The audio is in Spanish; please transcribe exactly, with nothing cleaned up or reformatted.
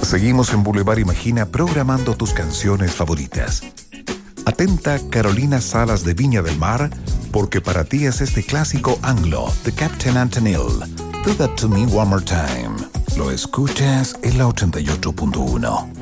Seguimos en Boulevard Imagina programando tus canciones favoritas. Atenta Carolina Salas de Viña del Mar, porque para ti es este clásico anglo de Captain Antonil. Do That To Me One More Time. Lo escuchas en la ochenta y ocho punto uno.